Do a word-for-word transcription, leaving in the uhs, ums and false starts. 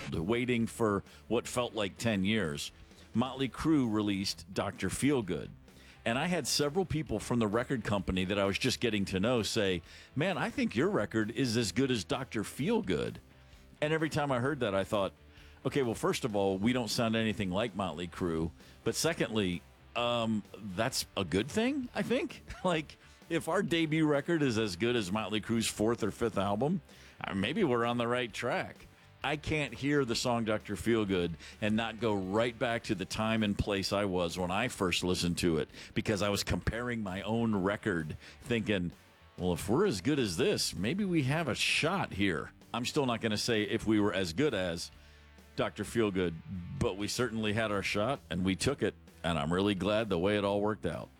waiting for what felt like ten years, Motley Crue released Doctor Feelgood. And I had several people from the record company that I was just getting to know say, man, I think your record is as good as Doctor Feelgood. And every time I heard that, I thought, okay, well, first of all, we don't sound anything like Motley Crue. But secondly, um, that's a good thing, I think. Like, if our debut record is as good as Motley Crue's fourth or fifth album, maybe we're on the right track. I can't hear the song Doctor Feelgood and not go right back to the time and place I was when I first listened to it, because I was comparing my own record, thinking, well, if we're as good as this, maybe we have a shot here. I'm still not going to say if we were as good as Doctor Feelgood, but we certainly had our shot, and we took it, and I'm really glad the way it all worked out.